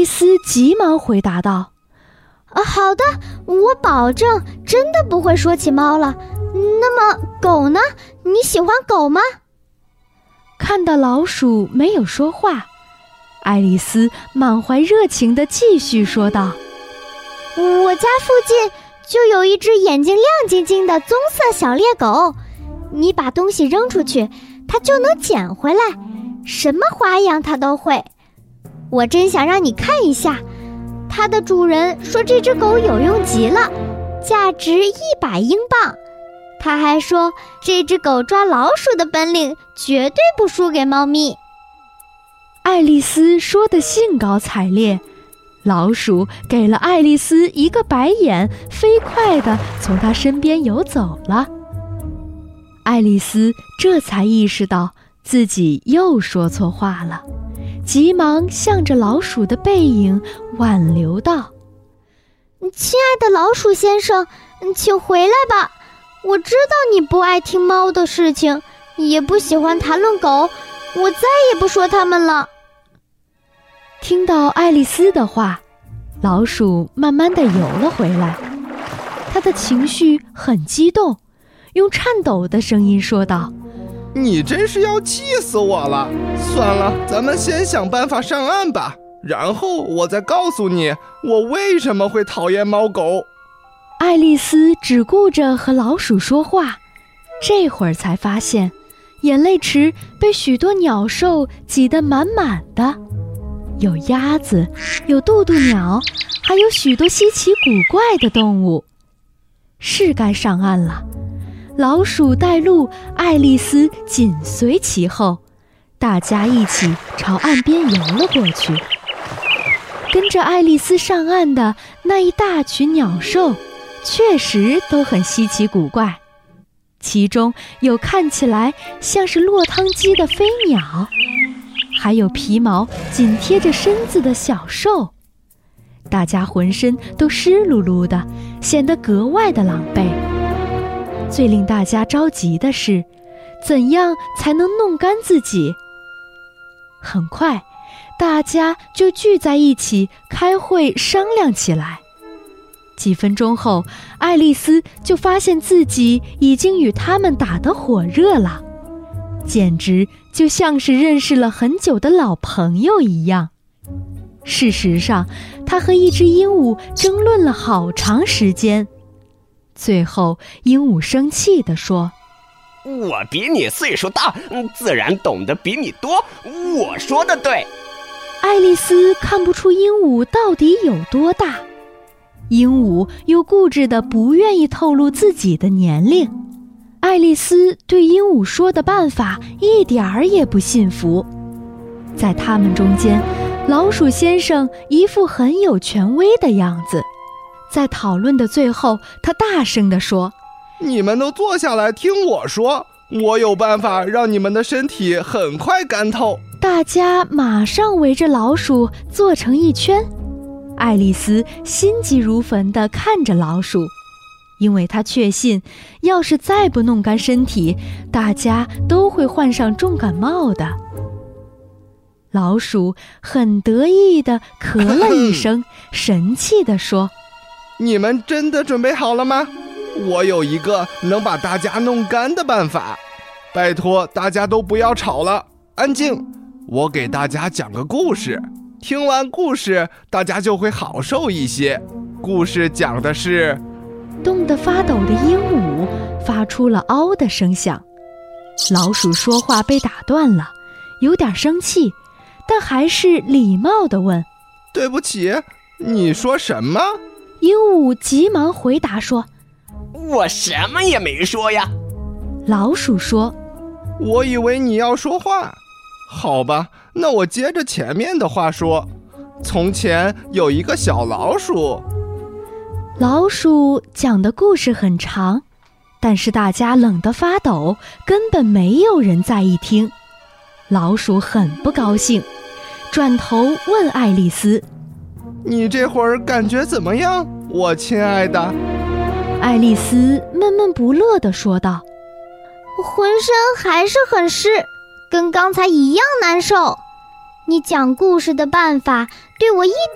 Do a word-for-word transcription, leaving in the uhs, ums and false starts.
丽丝急忙回答道： 啊，好的，我保证真的不会说起猫了。那么狗呢？你喜欢狗吗？ 看到老鼠没有说话，爱丽丝满怀热情地继续说道： 我家附近就有一只眼睛亮晶晶的棕色小猎狗，你把东西扔出去，它就能捡回来，什么花样它都会。我真想让你看一下，它的主人说这只狗有用极了，价值一百英镑。他还说这只狗抓老鼠的本领绝对不输给猫咪。 爱丽丝说得兴高采烈，老鼠给了爱丽丝一个白眼，飞快地从她身边游走了。爱丽丝这才意识到自己又说错话了，急忙向着老鼠的背影挽留道： 亲爱的老鼠先生，请回来吧，我知道你不爱听猫的事情，也不喜欢谈论狗，我再也不说它们了。 听到爱丽丝的话，老鼠慢慢地游了回来，他的情绪很激动，用颤抖的声音说道： 你真是要气死我了，算了，咱们先想办法上岸吧，然后我再告诉你我为什么会讨厌猫狗。 爱丽丝只顾着和老鼠说话，这会儿才发现眼泪池被许多鸟兽挤得满满的，有鸭子，有渡渡鸟，还有许多稀奇古怪的动物。是该上岸了，老鼠带路，爱丽丝紧随其后，大家一起朝岸边游了过去。跟着爱丽丝上岸的那一大群鸟兽确实都很稀奇古怪，其中有看起来像是落汤鸡的飞鸟，还有皮毛紧贴着身子的小兽，大家浑身都湿漉漉的，显得格外的狼狈。最令大家着急的是，怎样才能弄干自己？很快，大家就聚在一起开会商量起来。几分钟后，爱丽丝就发现自己已经与他们打得火热了，简直就像是认识了很久的老朋友一样。事实上，她和一只鹦鹉争论了好长时间。最后，鹦鹉生气地说： 我比你岁数大，自然懂得比你多，我说的对。 爱丽丝看不出鹦鹉到底有多大，鹦鹉又固执地不愿意透露自己的年龄。爱丽丝对鹦鹉说的办法一点儿也不信服。在他们中间，老鼠先生一副很有权威的样子。在讨论的最后，他大声地说： 你们都坐下来听我说，我有办法让你们的身体很快干透。 大家马上围着老鼠坐成一圈。爱丽丝心急如焚地看着老鼠，因为她确信，要是再不弄干身体，大家都会患上重感冒的。老鼠很得意地咳了一声，神气地说： 你们真的准备好了吗？我有一个能把大家弄干的办法，拜托大家都不要吵了，安静，我给大家讲个故事，听完故事大家就会好受一些。故事讲的是…… 冻得发抖的鹦鹉发出了嗷的声响。老鼠说话被打断了，有点生气，但还是礼貌地问： 对不起，你说什么？ 鹦鹉急忙回答说： 我什么也没说呀。 老鼠说： 我以为你要说话。好吧，那我接着前面的话说。从前有一个小老鼠。 老鼠讲的故事很长，但是大家冷得发抖，根本没有人在意听。老鼠很不高兴，转头问爱丽丝： 你这会儿感觉怎么样，我亲爱的？ 爱丽丝闷闷不乐地说道： 浑身还是很湿，跟刚才一样难受。你讲故事的办法对我一